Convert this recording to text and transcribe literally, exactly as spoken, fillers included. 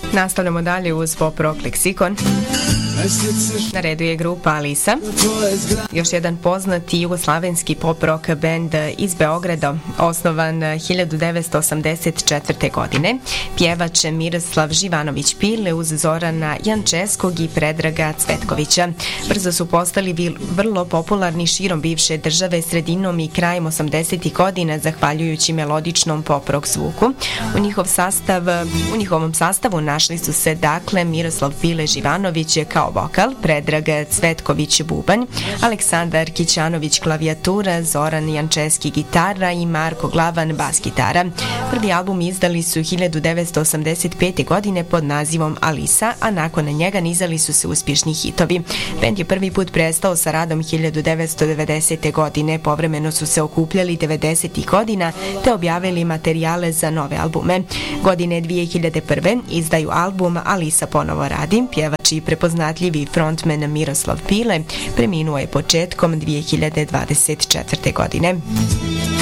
Nastavljamo dalje uz pop rock leksikon. Na redu je grupa Alisa, još jedan poznati jugoslavenski pop rock band iz Beograda, osnovan hiljadu devetsto osamdeset četvrte. godine. Pjevač Miroslav Živanović-Pile uz Zorana Jančeskog i Predraga Cvetkovića. Brzo su postali vrlo popularni širom bivše države sredinom i krajem osamdesetih godina zahvaljujući melodičnom pop rock zvuku. U njihov sastav, u njihovom sastavu našli su se dakle Miroslav Pile Živanović kao vokal, Predrag Cvetković bubanj, Aleksandar Kićanović klavijatura, Zoran Jančeski gitara i Marko Glavan bas gitara. Prvi album izdali su hiljadu devetsto osamdeset pete. godine pod nazivom Alisa, a nakon njega nizali su se uspješni hitovi. Bend je prvi put prestao sa radom hiljadu devetsto devedesete. godine, povremeno su se okupljali devedesetih. godina te objavili materijale za nove albume. Godine dvije hiljade prve. izdaju album Alisa ponovo radi. Pjevač i prepoznatljivi frontman Miroslav Pile preminuo je početkom dvije hiljade dvadeset četvrte. godine.